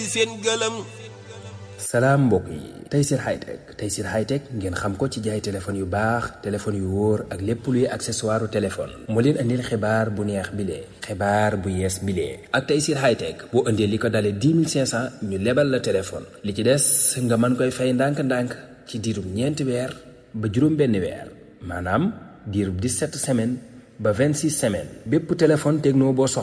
di seen gëlëm. salaam mbokk yi Tayssir Hightech ngeen xam ko ci jaay téléphone yu baax téléphone yu wóor ak lépp luy accessoire téléphone moo leen andil xibaar bu neex bilee xibaar bu yees bilee ak Tayssir Hightech boo indee li ko dalee 10 500 ñu lebal la téléphone li ci des nga mën koy fay ndànk-ndànk ci diirub ñeenti weer ba juróom benn weer maanaam diirub 17 semaines ba 26 semaines bépp téléphone Tecno boo soxla